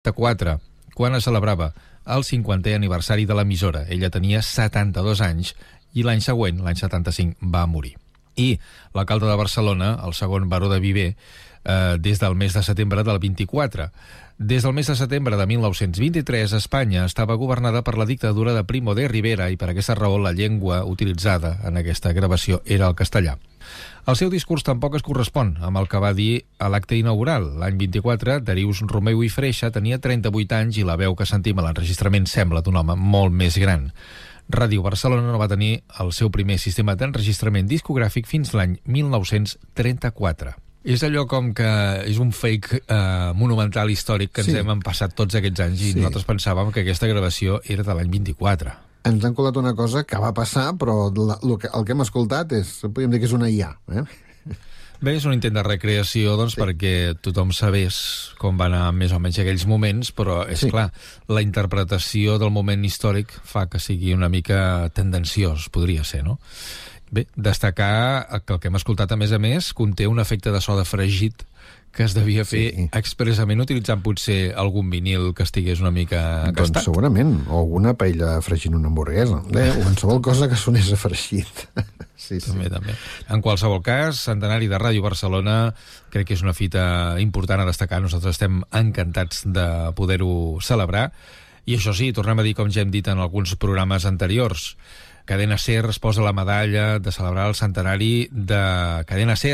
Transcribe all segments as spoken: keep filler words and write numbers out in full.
quatre, quan es celebrava el cinquantè aniversari de l'emissora. Ella tenia setanta-dos anys i l'any següent, l'any setanta-cinc, va morir. I l'alcalde de Barcelona, el segon baró de Viver, eh, des del mes de setembre del vint-i-quatre. Des del mes de setembre de mil nou-cents vint-i-tres, Espanya estava governada per la dictadura de Primo de Rivera i per aquesta raó la llengua utilitzada en aquesta gravació era el castellà. El seu discurs tampoc es correspon amb el que va dir a l'acte inaugural. L'any vint-i-quatre, Darius Romeu i Freixa tenia trenta-vuit anys i la veu que sentim a l'enregistrament sembla d'un home molt més gran. Ràdio Barcelona no va tenir el seu primer sistema d'enregistrament discogràfic fins l'any mil nou-cents trenta-quatre. És allò com que és un fake eh, monumental històric que ens sí. hem empassat tots aquests anys i sí. nosaltres pensàvem que aquesta gravació era de l'any vint-i-quatre. Ens han colat una cosa que va passar, però la, el, que, el que hem escoltat és, podríem dir que és una I A. Eh? Bé, és un intent de recreació, doncs, sí. perquè tothom sabés com va anar més o menys aquells moments, però, és sí. clar, la interpretació del moment històric fa que sigui una mica tendenciós, podria ser, no? Bé, destacar que el que hem escoltat, a més a més, conté un efecte de so de fregit que es devia fer sí. expressament utilitzant potser algun vinil que estigués una mica gastat. Doncs segurament, o alguna paella fregint una hamburguesa, eh? o qualsevol cosa que sonés a fregit. Sí, sí. També, també. En qualsevol cas, centenari de Ràdio Barcelona, crec que és una fita important a destacar. Nosaltres estem encantats de poder-ho celebrar. I això sí, tornem a dir, com ja hem dit en alguns programes anteriors, Cadena SER es posa la medalla de celebrar el centenari de Cadena SER.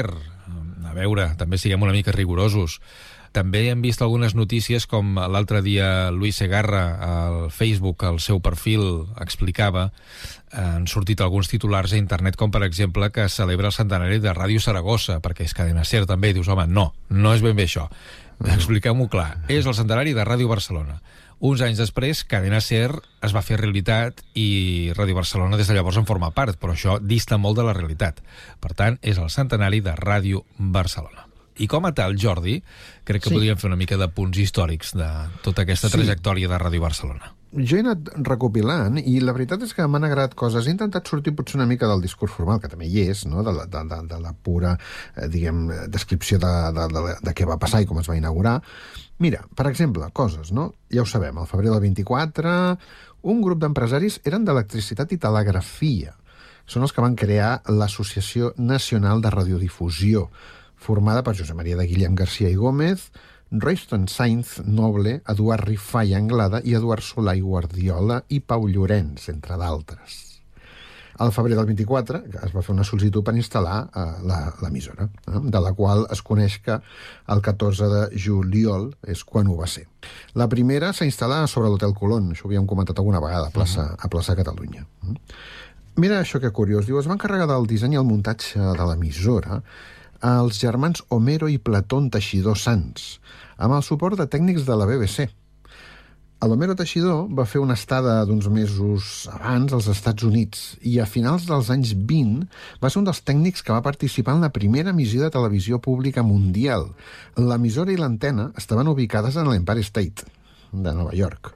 A veure, també siguem una mica rigorosos. També hem vist algunes notícies com l'altre dia Luis Segarra al Facebook, al seu perfil, explicava, han sortit alguns titulars a internet com per exemple que celebra el centenari de Ràdio Saragossa, perquè és Cadena SER també. Dius, home, no, no és ben bé això. Expliquem-ho clar. És el centenari de Ràdio Barcelona. Uns anys després, Cadena SER es va fer realitat i Ràdio Barcelona des de llavors en forma part, però això dista molt de la realitat. Per tant, és el centenari de Ràdio Barcelona. I com a tal, Jordi, crec que sí. podríem fer una mica de punts històrics de tota aquesta sí. trajectòria de Ràdio Barcelona. Jo he anat recopilant i la veritat és que m'han agradat coses. He intentat sortir potser una mica del discurs formal, que també hi és, no? de, la, de, de, de la pura eh, diguem, descripció de, de, de, de què va passar i com es va inaugurar. Mira, per exemple, coses, no? Ja ho sabem, al febrer del vint-i-quatre, un grup d'empresaris eren d'electricitat i telegrafia. Són els que van crear l'Associació Nacional de Radiodifusió, formada per Josep Maria de Guillem Garcia i Gómez, Royston Sainz Noble, Eduard Rifà i Anglada i Eduard Solà i Guardiola i Pau Llorenç, entre d'altres. Al febrer del vint-i-quatre es va fer una sol·licitud per instal·lar eh, l'emissora, eh, de la qual es coneix que el catorze de juliol és quan ho va ser. La primera s'instal·la sobre l'Hotel Colón, això ho havíem comentat alguna vegada, a plaça, a plaça Catalunya. Mira això que curiós, diu, es va encarregar del disseny i el muntatge de l'emissora els germans Homero i Platón Teixidor Sans, amb el suport de tècnics de la B B C. L'Homero Teixidor va fer una estada d'uns mesos abans als Estats Units i a finals dels anys vint va ser un dels tècnics que va participar en la primera emissió de televisió pública mundial. L'emissora i l'antena estaven ubicades en l'Empire State de Nova York.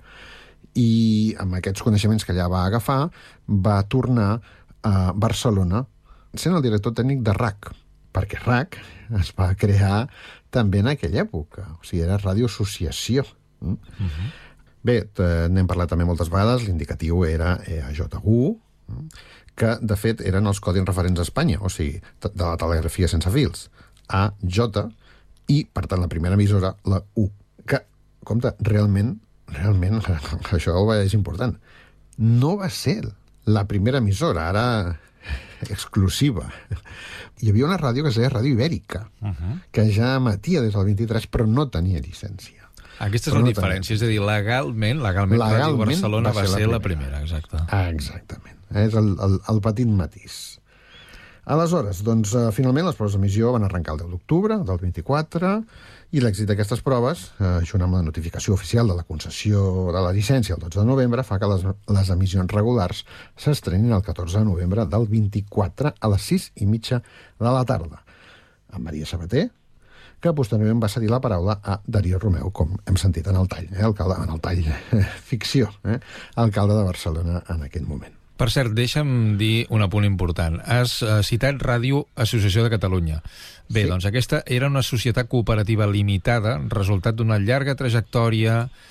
I amb aquests coneixements que allà va agafar va tornar a Barcelona sent el director tècnic de R A C, perquè R A C es va crear també en aquella època, o sigui, era Ràdio Associació. Mm? Uh-huh. Bé, n'hem parlat també moltes vegades, l'indicatiu era E A J U, que de fet eren els codis referents a Espanya, o sigui, de la telegrafia sense fils, A J, i per tant la primera emissora, la U, que, compte, realment, realment, això és important, no va ser la primera emissora, ara exclusiva. Hi havia una ràdio que es deia Ràdio Ibèrica, uh-huh. que ja emetia des del vint-i-tres, però no tenia llicència. Aquesta és la no diferència, és a dir, legalment, legalment, legalment Ràdio Barcelona va ser, va ser la primera, la primera exacte. Ah, exactament. És el, el, el petit matís. Aleshores, doncs, uh, finalment les proves d'emissió van arrencar el deu d'octubre del vint-i-quatre i l'èxit d'aquestes proves, uh, junt amb la notificació oficial de la concessió de la llicència el dotze de novembre, fa que les, les emissions regulars s'estrenin el catorze de novembre del vint-i-quatre a les sis i mitja de la tarda. Amb Maria Sabater, que posteriorment va cedir la paraula a Darío Romeu, com hem sentit en el tall, eh, alcalde, en el tall eh, ficció, eh, alcalde de Barcelona en aquell moment. Per cert, deixa'm dir un apunt important. Has uh, citat Ràdio Associació de Catalunya. Bé, sí. Doncs aquesta era una societat cooperativa limitada, resultat d'una llarga trajectòria